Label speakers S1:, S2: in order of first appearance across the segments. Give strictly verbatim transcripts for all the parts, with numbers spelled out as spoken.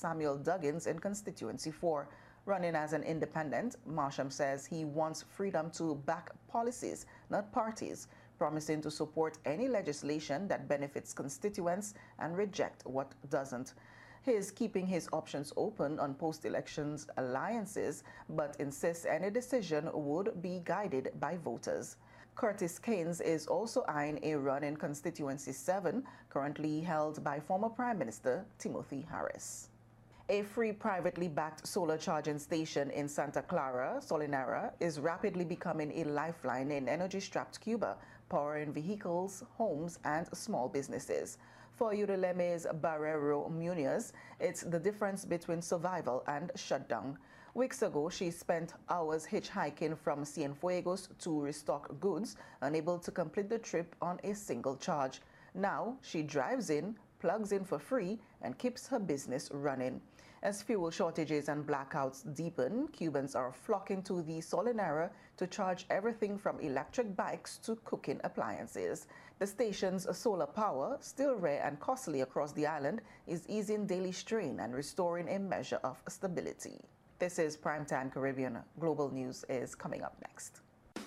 S1: Samuel Duggins in Constituency four. Running as an independent, Marsham says he wants freedom to back policies, not parties, promising to support any legislation that benefits constituents and reject what doesn't. He is keeping his options open on post-elections alliances, but insists any decision would be guided by voters. Curtis Keynes is eyeing eyeing a run in Constituency seven, currently held by former Prime Minister Timothy Harris. A free privately backed solar charging station in Santa Clara, Solinara, is rapidly becoming a lifeline in energy-strapped Cuba, powering vehicles, homes, and small businesses. For Yudileme's Barrero Munoz, it's the difference between survival and shutdown. Weeks ago, she spent hours hitchhiking from Cienfuegos to restock goods, unable to complete the trip on a single charge. Now, she drives in, plugs in for free, and keeps her business running. As fuel shortages and blackouts deepen, Cubans are flocking to the Solinara to charge everything from electric bikes to cooking appliances. The station's solar power, still rare and costly across the island, is easing daily strain and restoring a measure of stability. This is Primetime Caribbean. Global News is coming up next.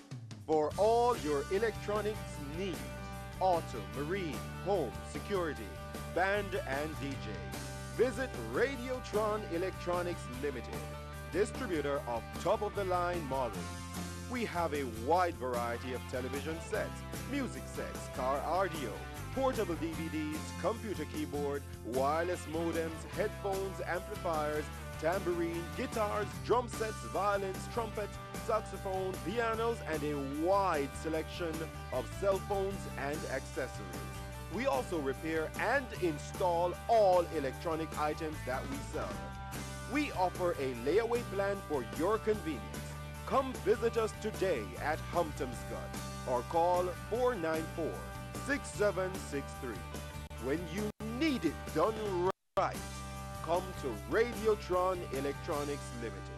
S2: For all your electronics needs, auto, marine, home, security, band and D J, visit Radiotron Electronics Limited, distributor of top-of-the-line models. We have a wide variety of television sets, music sets, car audio, portable D V Ds, computer keyboard, wireless modems, headphones, amplifiers, tambourine, guitars, drum sets, violins, trumpets, saxophone, pianos, and a wide selection of cell phones and accessories. We also repair and install all electronic items that we sell. We offer a layaway plan for your convenience. Come visit us today at Humptomscott or call four nine four, six seven six three. When you need it done right, come to Radiotron Electronics Limited.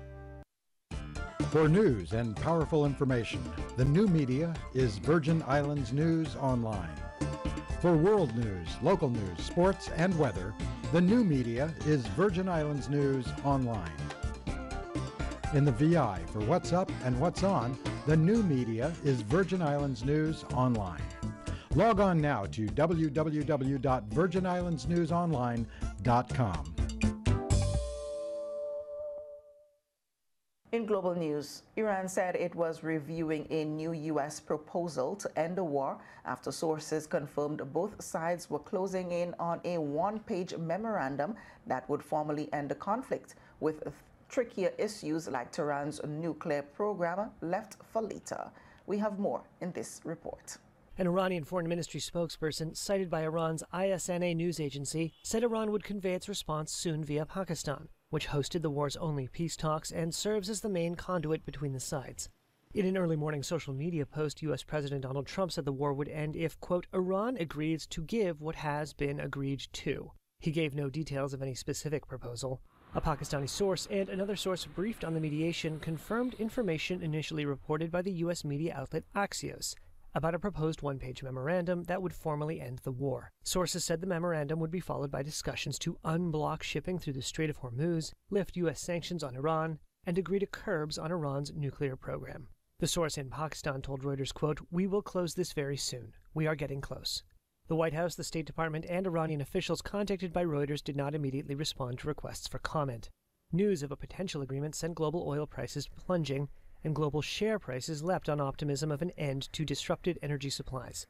S3: For news and powerful information, the new media is Virgin Islands News Online. For world news, local news, sports, and weather, the new media is Virgin Islands News Online. In the V I for what's up and what's on, the new media is Virgin Islands News Online. Log on now to w w w dot virgin islands news online dot com.
S1: In global news, Iran said it was reviewing a new U S proposal to end the war after sources confirmed both sides were closing in on a one-page memorandum that would formally end the conflict, with trickier issues like Tehran's nuclear program left for later. We have more in this report.
S4: An Iranian foreign ministry spokesperson, cited by Iran's I S N A news agency, said Iran would convey its response soon via Pakistan, which hosted the war's only peace talks and serves as the main conduit between the sides. In an early morning social media post, U S. President Donald Trump said the war would end if, quote, Iran agrees to give what has been agreed to. He gave no details of any specific proposal. A Pakistani source and another source briefed on the mediation confirmed information initially reported by the U S media outlet Axios about a proposed one-page memorandum that would formally end the war. Sources said the memorandum would be followed by discussions to unblock shipping through the Strait of Hormuz, lift U S sanctions on Iran, and agree to curbs on Iran's nuclear program. The source in Pakistan told Reuters, quote, "We will close this very soon. We are getting close." The White House, the State Department, and Iranian officials contacted by Reuters did not immediately respond to requests for comment. News of a potential agreement sent global oil prices plunging, and global share prices leapt on optimism of an end to disrupted energy supplies.